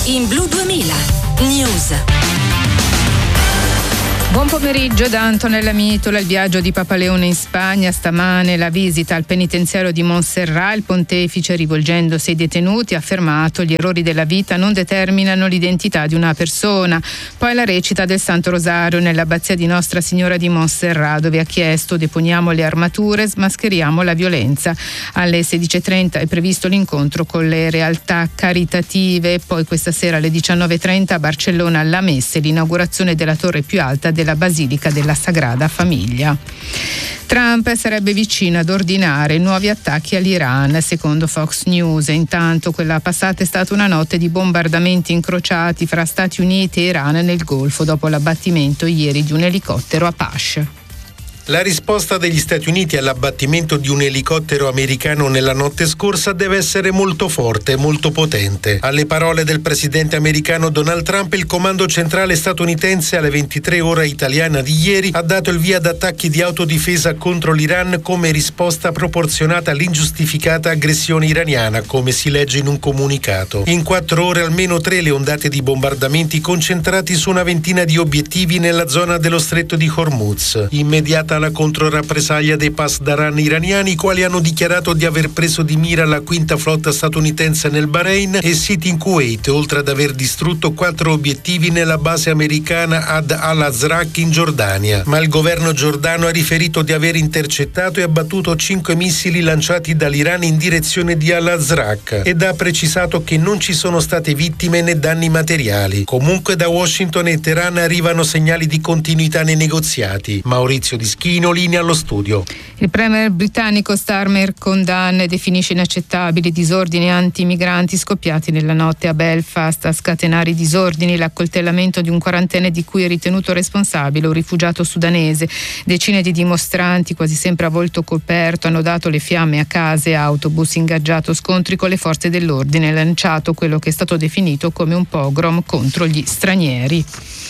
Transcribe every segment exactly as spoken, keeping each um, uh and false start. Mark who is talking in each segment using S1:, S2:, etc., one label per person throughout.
S1: in Blu duemila News.
S2: Buon pomeriggio da Antonella Mitola. Il viaggio di Papa Leone in Spagna stamane, la visita al penitenziario di Montserrat. Il pontefice, rivolgendosi ai detenuti, ha affermato: gli errori della vita non determinano l'identità di una persona. Poi la recita del Santo Rosario nell'abbazia di Nostra Signora di Montserrat, dove ha chiesto: deponiamo le armature, smascheriamo la violenza. Alle sedici e trenta è previsto l'incontro con le realtà caritative. Poi questa sera alle diciannove e trenta a Barcellona la messa e l'inaugurazione della torre più alta della Basilica della Sagrada Famiglia. Trump sarebbe vicino ad ordinare nuovi attacchi all'Iran, secondo Fox News. Intanto quella passata è stata una notte di bombardamenti incrociati fra Stati Uniti e Iran nel Golfo dopo l'abbattimento ieri di un elicottero Apache.
S3: La risposta degli Stati Uniti all'abbattimento di un elicottero americano nella notte scorsa deve essere molto forte e molto potente. Alle parole del presidente americano Donald Trump, il comando centrale statunitense alle ventitré ora italiana di ieri ha dato il via ad attacchi di autodifesa contro l'Iran come risposta proporzionata all'ingiustificata aggressione iraniana, come si legge in un comunicato. In quattro ore almeno tre le ondate di bombardamenti concentrati su una ventina di obiettivi nella zona dello stretto di Hormuz. Immediata la controrappresaglia dei Pasdaran iraniani, i quali hanno dichiarato di aver preso di mira la quinta flotta statunitense nel Bahrain e siti in Kuwait, oltre ad aver distrutto quattro obiettivi nella base americana ad Al-Azraq in Giordania. Ma il governo giordano ha riferito di aver intercettato e abbattuto cinque missili lanciati dall'Iran in direzione di Al-Azraq ed ha precisato che non ci sono state vittime né danni materiali. Comunque da Washington e Teheran arrivano segnali di continuità nei negoziati. Maurizio Di Schino, linea allo studio.
S2: Il premier britannico Starmer condanna e definisce inaccettabili i disordini anti-migranti scoppiati nella notte a Belfast. A scatenare i disordini l'accoltellamento di un quarantenne di cui è ritenuto responsabile un rifugiato sudanese. Decine di dimostranti, quasi sempre a volto coperto, hanno dato le fiamme a case e autobus, ingaggiato scontri con le forze dell'ordine e lanciato quello che è stato definito come un pogrom contro gli stranieri.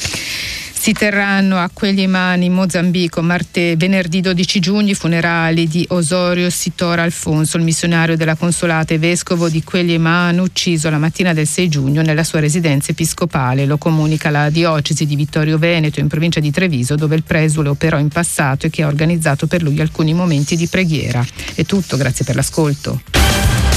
S2: Si terranno a Quelimane in Mozambico martedì, venerdì dodici giugno, i funerali di Osorio Sitora Alfonso, il missionario della Consolata e vescovo di Quelimane, ucciso la mattina del sei giugno nella sua residenza episcopale. Lo comunica la diocesi di Vittorio Veneto in provincia di Treviso, dove il presule operò in passato e che ha organizzato per lui alcuni momenti di preghiera. È tutto, grazie per l'ascolto.